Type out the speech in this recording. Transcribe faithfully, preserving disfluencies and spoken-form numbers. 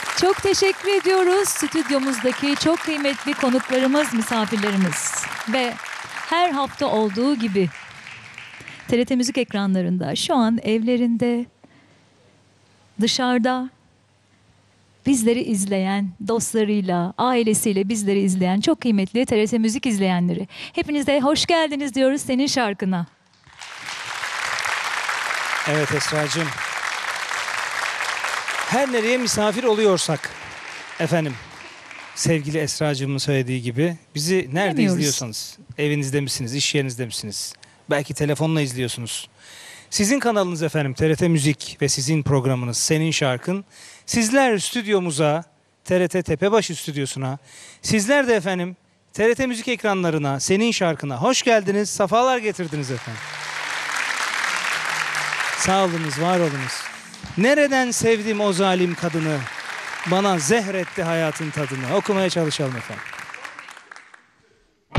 Çok teşekkür ediyoruz stüdyomuzdaki çok kıymetli konuklarımız, misafirlerimiz ve her hafta olduğu gibi T R T Müzik ekranlarında, şu an evlerinde, dışarıda bizleri izleyen, dostlarıyla, ailesiyle bizleri izleyen çok kıymetli T R T Müzik izleyenleri. Hepinize hoş geldiniz diyoruz senin şarkına. Evet Esra'cığım. Her nereye misafir oluyorsak efendim, sevgili Esra'cığımın söylediği gibi bizi nerede Bilemiyoruz. izliyorsanız, evinizde misiniz, iş yerinizde misiniz, belki telefonla izliyorsunuz. Sizin kanalınız efendim T R T Müzik ve sizin programınız Senin Şarkın. Sizler stüdyomuza, T R T Tepebaşı stüdyosuna, sizler de efendim T R T Müzik ekranlarına, Senin Şarkına hoş geldiniz, safalar getirdiniz efendim. Sağ olunuz, var olunuz. Nereden sevdim o zalim kadını, bana zehretti hayatın tadını. Okumaya çalışalım efendim.